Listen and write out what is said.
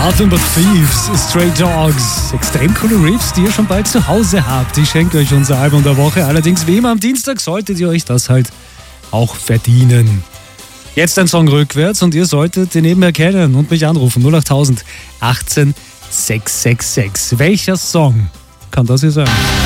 Nothing but Thieves, Stray Dogs. Extrem coole Riffs, die ihr schon bald zu Hause habt. Ich schenke euch unser Album der Woche. Allerdings wie immer am Dienstag solltet ihr euch das halt auch verdienen. Jetzt ein Song rückwärts und ihr solltet den nebenher kennen und mich anrufen. 08000 18 666. Welcher Song kann das hier sein?